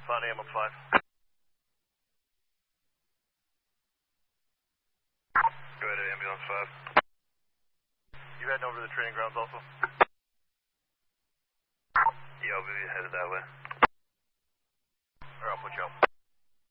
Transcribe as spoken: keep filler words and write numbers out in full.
Found ambulance five. Go ahead, ambulance five. You heading over to the training grounds also? Yeah, I'll be headed that way. Or I'll put you up.